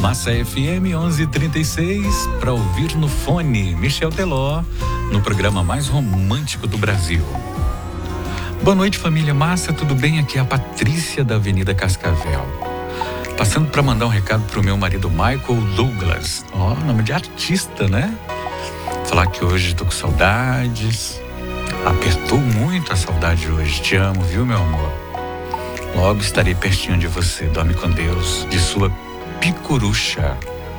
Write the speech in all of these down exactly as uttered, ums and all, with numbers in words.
Massa F M onze e trinta e seis, para ouvir no fone, Michel Teló, no programa mais romântico do Brasil. Boa noite, família Massa, tudo bem? Aqui é a Patrícia da Avenida Cascavel. Passando para mandar um recado pro meu marido Michael Douglas. Ó, oh, nome de artista, né? Falar que hoje tô com saudades. Apertou muito a saudade hoje. Te amo, viu, meu amor? Logo estarei pertinho de você. Dorme com Deus. De sua Picurucha.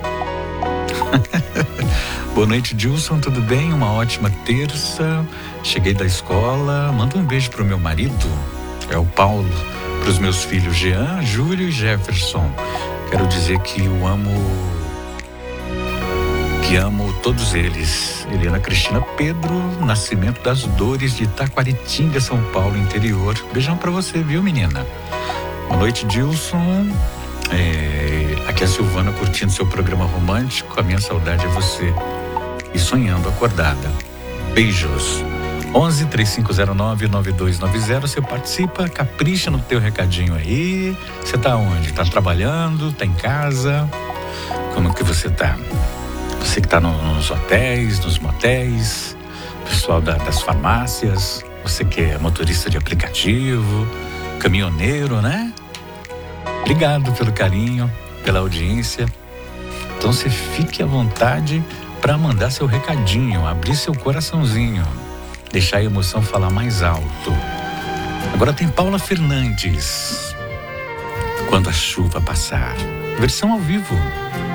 Boa noite, Dilson, tudo bem? Uma ótima terça. Cheguei da escola. Manda um beijo pro meu marido, é o Paulo. Para os meus filhos Jean, Júlio e Jefferson. Quero dizer que eu amo, que amo todos eles. Helena Cristina Pedro, Nascimento das Dores, de Taquaritinga, São Paulo, interior. Beijão pra você, viu, menina? Boa noite, Dilson. É, aqui é a Silvana curtindo seu programa romântico. A minha saudade é você. E sonhando acordada. Beijos. onze, três cinco zero nove, nove dois nove zero. Você participa, capricha no teu recadinho aí. Você tá onde? Tá trabalhando? Tá em casa? Como que você tá? Você que tá no, nos hotéis, nos motéis, pessoal da, das farmácias, você que é motorista de aplicativo, caminhoneiro, né? Obrigado pelo carinho, pela audiência. Então você fique à vontade para mandar seu recadinho, abrir seu coraçãozinho, deixar a emoção falar mais alto. Agora tem Paula Fernandes, Quando a Chuva Passar, versão ao vivo.